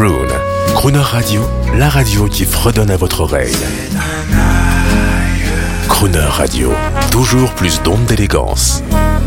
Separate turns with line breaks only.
Croon. Crooner Radio, la radio qui fredonne à votre oreille. Crooner Radio, toujours plus d'ondes d'élégance.